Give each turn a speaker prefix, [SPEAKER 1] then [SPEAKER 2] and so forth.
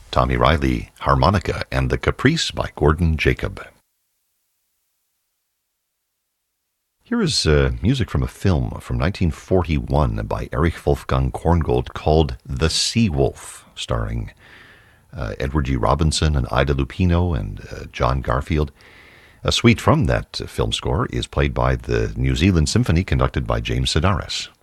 [SPEAKER 1] Tommy Riley, harmonica, and The Caprice by Gordon Jacob. Here is music from a film from 1941 by Erich Wolfgang Korngold called The Sea Wolf, starring Edward G. Robinson and Ida Lupino and John Garfield. A suite from that film score is played by the New Zealand Symphony conducted by James Sedaris.